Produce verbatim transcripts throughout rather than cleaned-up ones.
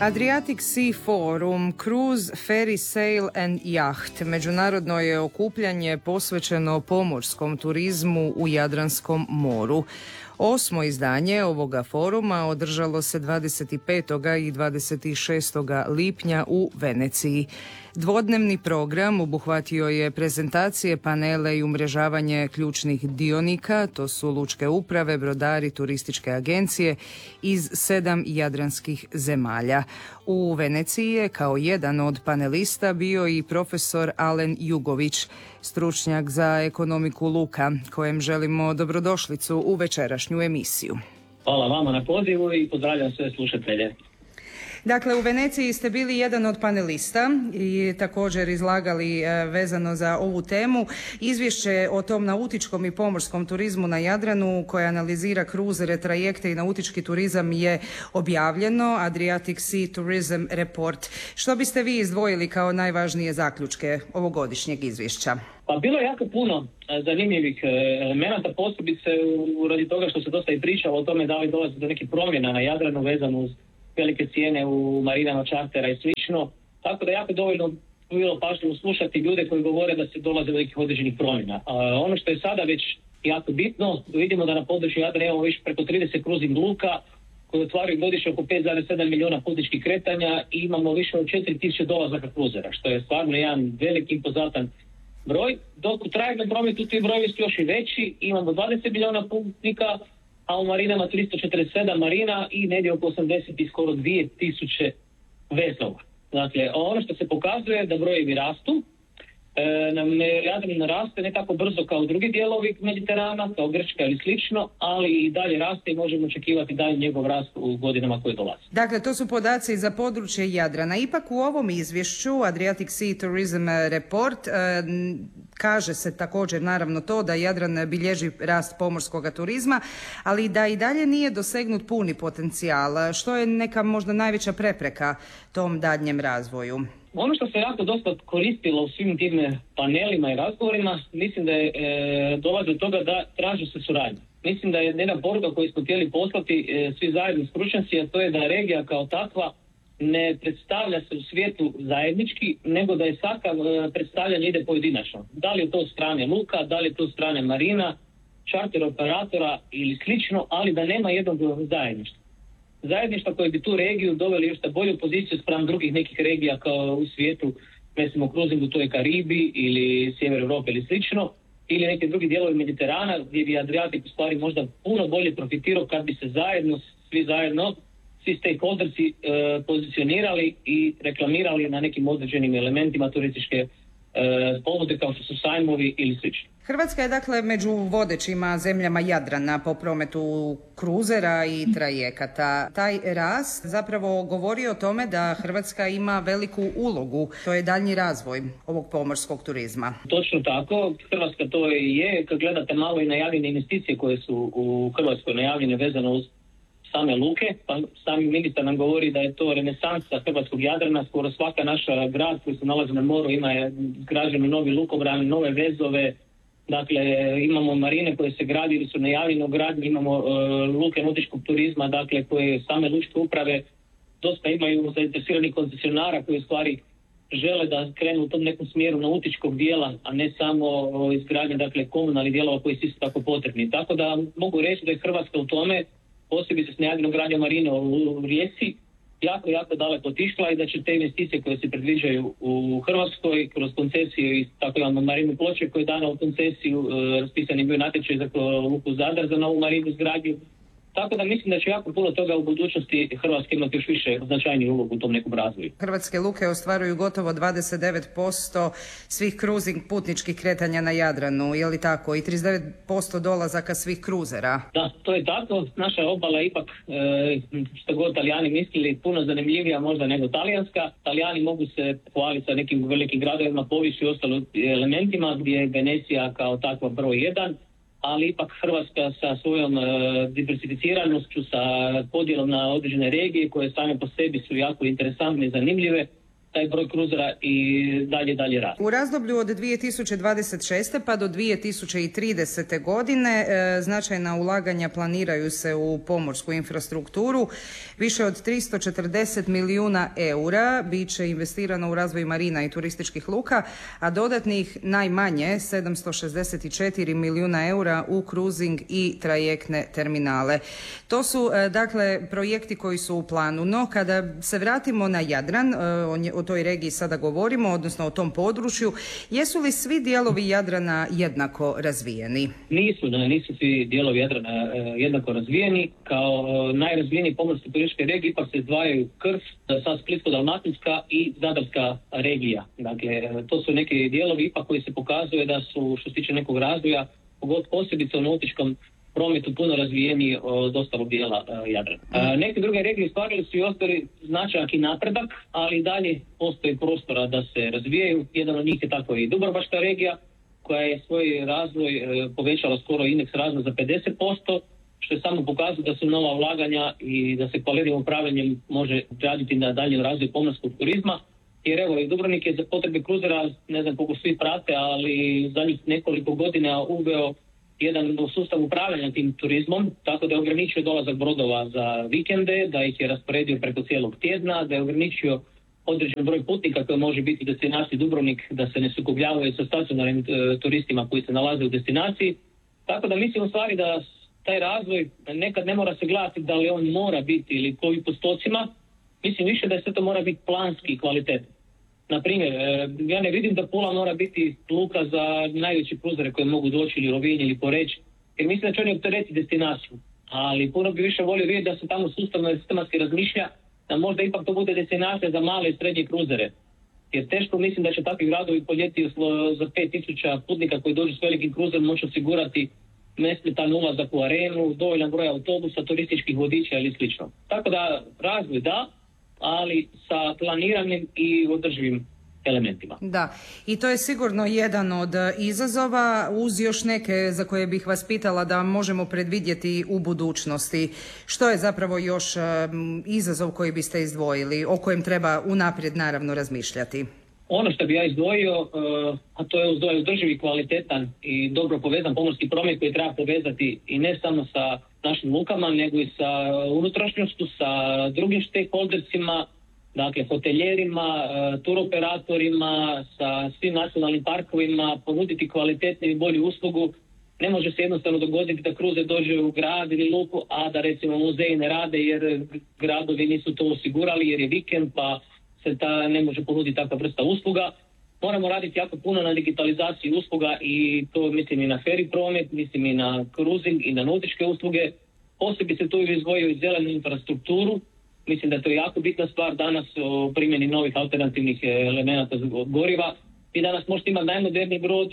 Adriatic Sea Forum, Cruise, Ferry, Sail and Yacht, međunarodno je okupljanje posvećeno pomorskom turizmu u Jadranskom moru. Osmo izdanje ovoga foruma održalo se dvadeset petog i dvadeset šestog lipnja u Veneciji. Dvodnevni program obuhvatio je prezentacije, panele i umrežavanje ključnih dionika, to su lučke uprave, brodari, turističke agencije iz sedam jadranskih zemalja. U Veneciji je kao jedan od panelista bio i profesor Alen Jugović, stručnjak za ekonomiku luka, kojem želimo dobrodošlicu u večerašnju emisiju. Hvala vama na pozivu i pozdravljam sve slušatelje. Dakle, u Veneciji ste bili jedan od panelista i također izlagali vezano za ovu temu. Izvješće o tom nautičkom i pomorskom turizmu na Jadranu koje analizira kruzere, trajekte i nautički turizam je objavljeno, Adriatic Sea Tourism Report. Što biste vi izdvojili kao najvažnije zaključke ovogodišnjeg izvješća? Pa bilo je jako puno zanimljivih elemenata, posebice radi toga što se dosta i pričalo o tome da li dolazi do nekih promjena na Jadranu vezano uz velike cijene u marinama, čartera i slično. Tako da jako dovoljno bilo pažljivo slušati ljude koji govore da se dolaze do nekih određenih promjena. A ono što je sada već jako bitno, vidimo da na području Jadrana imamo više preko trideset kruzing luka koji otvaraju godišnje oko pet zarez sedam milijuna putničkih kretanja i imamo više od četiri tisuće dolazaka kruzera, što je stvarno jedan veliki impozantan broj. Dok u trajektnom prometu ti brojevi su još i veći, imamo dvadeset milijuna putnika, a u marinama tristo četrdeset sedam marina i negdje oko osamdeset i skoro dvije tisuće vezova. Dakle, ono što se pokazuje je da brojevi rastu, e, nam Jadran ne raste ne tako brzo kao drugi dijelovi Mediterana, kao Grčka ili slično, ali i dalje raste i možemo očekivati dalje njegov rast u godinama koje dolaze. Dakle, to su podaci za područje Jadrana. Ipak u ovom izvješću Adriatic Sea Tourism Report e, kaže se također naravno to da Jadran bilježi rast pomorskog turizma, ali da i dalje nije dosegnut puni potencijal. Što je neka možda najveća prepreka tom daljnjem razvoju? Ono što se jako dosta koristilo u svim tim panelima i razgovorima, mislim da je e, dolazi do toga da traži se suradnja. Mislim da je jedna poruka koju smo htjeli poslati e, svi zajedno stručnjaci, a to je da regija kao takva ne predstavlja se u svijetu zajednički, nego da je svaka e, predstavljanje ide pojedinačno. Da li je to strane luka, da li je to strane marina, čarter operatora ili slično, ali da nema jednog zajedništva. Zajedništva koje bi tu regiju doveli još na bolju poziciju spram drugih nekih regija kao u svijetu, recimo kruzingu, to je Karibi ili Sjever Europe ili slično, ili neki drugi dijelovi Mediterana gdje bi Adriatic u stvari možda puno bolje profitirao kad bi se zajedno, svi zajedno, svi stakeholdersi e, pozicionirali i reklamirali na nekim određenim elementima turističke e, ponude kao što su sajmovi ili slično. Hrvatska je dakle među vodećima zemljama Jadrana po prometu kruzera i trajekata. Taj rast zapravo govori o tome da Hrvatska ima veliku ulogu. To je daljnji razvoj ovog pomorskog turizma. Točno tako. Hrvatska to i je. Kad gledate malo i najavljene investicije koje su u Hrvatskoj najavljene vezano uz same luke, pa sami ministar nam govori da je to renesansa hrvatskog Jadrana. Skoro svaka naša grad koji se nalazi na moru ima izgrađene novi lukobrani, nove vezove. Dakle, imamo marine koje se gradi ili su najavljene u gradnji, imamo uh, luke nautičkog turizma, dakle, koje same lučke uprave dosta imaju zainteresiranih koncesionara koji u stvari žele da krenu u tom nekom smjeru nautičkog dijela, a ne samo uh, izgradnje, dakle, komunalnih dijelova koji su isto tako potrebni. Tako da mogu reći da je Hrvatska u tome, posebice s najavljenom gradnjom marine u Rijeci, jako, jako daleko otišla i da će te investicije koje se predviđaju u Hrvatskoj kroz koncesiju i tako imamo marinu Ploče koja je dana u koncesiju, e, raspisan je bio natječaj za luku Zadar za novu marinu izgradnju. Tako da mislim da će jako puno toga u budućnosti Hrvatska imati još više značajniju ulogu u tom nekom razvoju. Hrvatske luke ostvaruju gotovo dvadeset devet posto svih kruzing putničkih kretanja na Jadranu, je li tako? I trideset devet posto dolazaka svih kruzera. Da, to je tako. Naša obala je ipak, e, što god Talijani mislili, puno zanimljivija možda nego talijanska. Talijani mogu se hvaliti sa nekim velikim gradovima, povijesti i ostalim elementima gdje je Venecija kao takva broj jedan. Ali ipak Hrvatska sa svojom e, diversificiranošću, sa podjelom na određene regije koje same po sebi su jako interesantne i zanimljive, taj broj kruzera i dalje dalje raste. U razdoblju od dvije tisuće dvadeset šeste pa do dvije tisuće tridesete godine e, značajna ulaganja planiraju se u pomorsku infrastrukturu. Više od tristo četrdeset milijuna eura bit će investirano u razvoj marina i turističkih luka, a dodatnih najmanje sedamsto šezdeset četiri milijuna eura u kruzing i trajektne terminale. To su e, dakle projekti koji su u planu. No kada se vratimo na Jadran, e, o toj regiji sada govorimo, odnosno o tom području, jesu li svi dijelovi Jadrana jednako razvijeni? Nisu, ne, nisu svi dijelovi Jadrana e, jednako razvijeni. Kao e, najrazvijeniji pomorske turističke regije ipak se izdvajaju Krf, sad Splitsko-dalmatinska i Zadarska regija. Dakle, e, to su neki dijelovi ipak koji se pokazuje da su, što se tiče nekog razvoja, posebice u nautičkom prometu puno razvijeniji od ostalog dijela uh, Jadrana. Uh, neke druge regije stvarili su i ostali značajan i napredak, ali dalje postoji prostora da se razvijaju. Jedan od njih je tako i Dubrovačka regija, koja je svoj razvoj uh, povećala skoro indeks razvoja za pedeset posto, što je samo pokazuje da su nova ulaganja i da se kvalitetnim upravljanjem može raditi na daljem razvoju pomorskog turizma. Jer evo, i Dubrovnik je za potrebe kruzera, ne znam koliko svi prate, ali zadnjih nekoliko godina uveo jedan sustav upravljanja tim turizmom, tako da je ograničio dolazak brodova za vikende, da ih je rasporedio preko cijelog tjedna, da je ograničio određen broj putnika koji može biti u destinaciji Dubrovnik, da se ne sukobljavaju sa stacionarnim e, turistima koji se nalaze u destinaciji. Tako da mislim u stvari da taj razvoj nekad ne mora se gledati da li on mora biti ili koji postocima, mislim više da sve to mora biti planski i kvalitetno. Na primjer, ja ne vidim da Pula mora biti luka za najveće kruzere koje mogu doći ili Rovinj ili Poreč, jer mislim da će oni optereti destinaciju. Ali puno bi više volio vidjeti da se tamo sustavno i sistematski razmišlja da možda ipak to bude destinacija za male i srednje kruzere. Jer teško mislim da će takvi gradovi po ljeti za pet tisuća putnika koji dođu s velikim kruzerom moći osigurati nesmetan ulazak u arenu, dovoljan broj autobusa, turističkih vodiča ili slično. Tako da razvoj da, ali sa planiranim i održivim elementima. Da, i to je sigurno jedan od izazova, uz još neke za koje bih vas pitala da možemo predvidjeti u budućnosti. Što je zapravo još izazov koji biste izdvojili, o kojem treba unaprijed naravno razmišljati? Ono što bi ja izdvojio, a to je održivi, kvalitetan i dobro povezan pomorski promet koji treba povezati i ne samo sa našim lukama, nego i sa unutrašnjošću, sa drugim stakeholdersima, dakle hoteljerima, turoperatorima, sa svim nacionalnim parkovima, ponuditi kvalitetnu i bolju uslugu. Ne može se jednostavno dogoditi da kruze dođe u grad ili luku, a da recimo muzeji ne rade jer gradovi nisu to osigurali jer je vikend pa se ta ne može ponuditi takva vrsta usluga. Moramo raditi jako puno na digitalizaciji usluga i to mislim i na feri promet, mislim i na cruising i na nautičke usluge. Posebice tu izdvojio i zelenu infrastrukturu. Mislim da to je jako bitna stvar danas o primjeni novih alternativnih elemenata goriva. Vi danas možete imati najmoderniji brod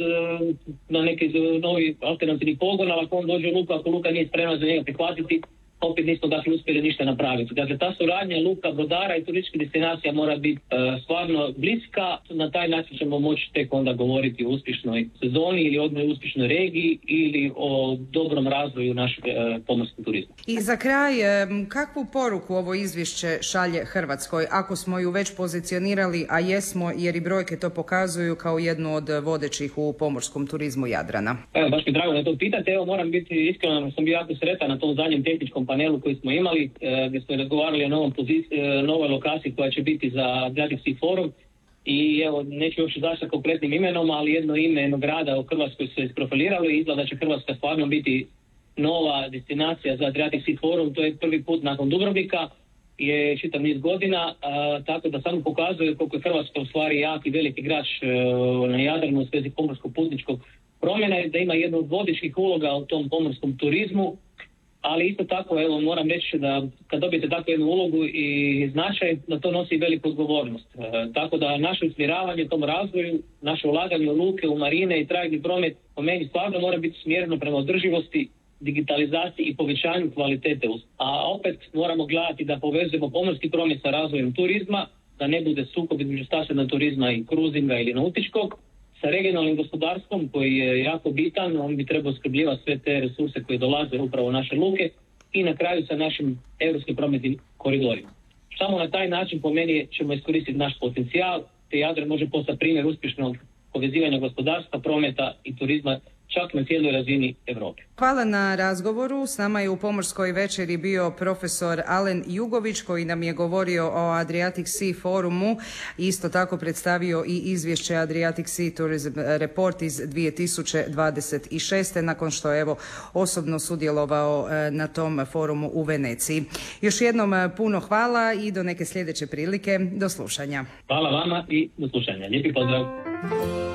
na neki novi alternativni pogon, ali ako on dođe u luku, ako luka nije spremna za njega prihvatiti, opet nismo dakle uspjeli ništa napraviti. Dakle, ta suradnja luka, brodara i turističkih destinacija mora biti uh, stvarno bliska. Na taj način ćemo moći tek onda govoriti o uspješnoj sezoni ili o uspješnoj regiji ili o dobrom razvoju našeg uh, pomorskog turizma. I za kraj, kakvu poruku ovo izvješće šalje Hrvatskoj, ako smo ju već pozicionirali, a jesmo jer i brojke to pokazuju kao jednu od vodećih u pomorskom turizmu Jadrana? Evo, baš mi drago da to pitate. Evo, moram biti iskren, sam bio jako sretan na tom zadnjem tehničkom panelu koji smo imali, e, gdje smo razgovarali o novom pozici, e, novoj lokaciji koja će biti za Adriatic Sea Forum i evo, neću još izaći sa konkretnim imenom, ali jedno ime jednog grada u Hrvatskoj se isprofiliralo i izgleda da će Hrvatska stvarno biti nova destinacija za Adriatic Sea Forum. To je prvi put nakon Dubrovnika, je čitav niz godina, a, tako da samo pokazuje koliko je Hrvatska u stvari jak i veliki igrač e, na Jadranu u svezi pomorskog putničkog promjena i da ima jednu od vodećih uloga u tom pomorskom turizmu. Ali isto tako, evo, moram reći da kad dobijete takvu jednu ulogu i značaj, da to nosi veliku odgovornost. E, tako da naše usmjeravanje tom razvoju, naše ulaganje u luke, u marine i trajni promet, po meni stvarno mora biti smjereno prema održivosti, digitalizaciji i povećanju kvalitete. A opet moramo gledati da povezujemo pomorski promet sa razvojem turizma, da ne bude sukob između stacionarnog turizma i kruzinga ili nautičkog, sa regionalnim gospodarstvom koji je jako bitan, on bi trebao skrbljivati sve te resurse koje dolaze upravo u naše luke i na kraju sa našim europskim prometnim koridorima. Što samo na taj način po meni ćemo iskoristiti naš potencijal, te Jadran može postati primjer uspješnog povezivanja gospodarstva, prometa i turizma čak na cijeloj razini Europe. Hvala na razgovoru. S nama je u Pomorskoj večeri bio profesor Alen Jugović koji nam je govorio o Adriatic Sea forumu. Isto tako predstavio i izvješće Adriatic Sea Tourism Report iz dvije tisuće dvadeset šeste. nakon što je evo osobno sudjelovao na tom forumu u Veneciji. Još jednom puno hvala i do neke sljedeće prilike. Do slušanja. Hvala vama i do slušanja. Lijepi pozdrav.